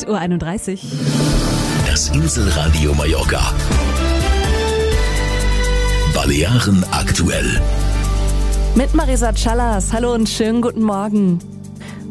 8:31 Uhr. Das Inselradio Mallorca. Balearen aktuell. Mit Marisa Callas. Hallo und schönen guten Morgen.